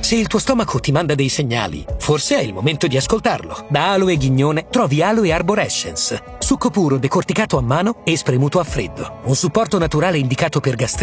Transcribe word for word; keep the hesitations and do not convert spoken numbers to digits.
Se il tuo stomaco ti manda dei segnali, forse è il momento di ascoltarlo. Da Aloe Ghignone trovi Aloe Arborescence. Succo puro decorticato a mano e spremuto a freddo. Un supporto naturale indicato per gastriti